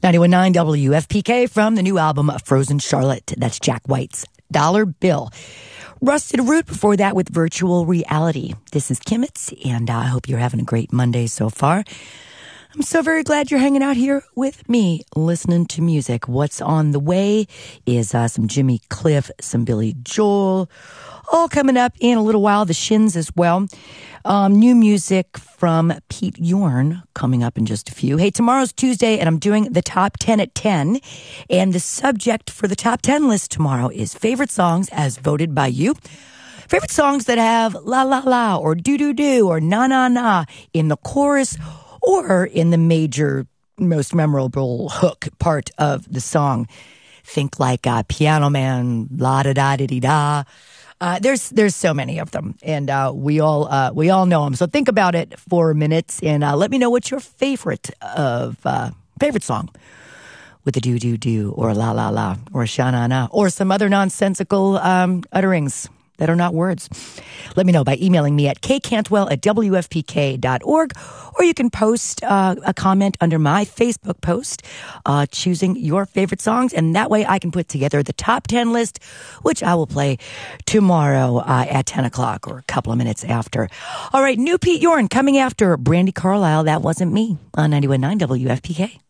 91.9 WFPK from the new album Frozen Charlotte. That's Jack White's Dollar Bill. Rusted Root before that with Virtual Reality. This is Kimmets, and I hope you're having a great Monday so far. I'm so very glad you're hanging out here with me, listening to music. What's on the way is some Jimmy Cliff, some Billy Joel, all coming up in a little while. The Shins as well. New music from Pete Yorn coming up in just a few. Hey, tomorrow's Tuesday, and I'm doing the top 10 at 10. And the subject for the top 10 list tomorrow is favorite songs as voted by you. Favorite songs that have la la la or do do do or na na na in the chorus or in the major, most memorable hook part of the song. Think like Piano Man, la da da da da da. There's so many of them, and we all know them. So think about it for minutes, and let me know what's your favorite song with a do do do or a la la la or a sha na na or some other nonsensical utterings that are not words. Let me know by emailing me at kcantwell@wfpk.org, or you can post a comment under my Facebook post choosing your favorite songs, and that way I can put together the top 10 list, which I will play tomorrow at 10 o'clock or a couple of minutes after. All right, new Pete Yorn coming after Brandy Carlisle, That Wasn't Me, on 91.9 WFPK.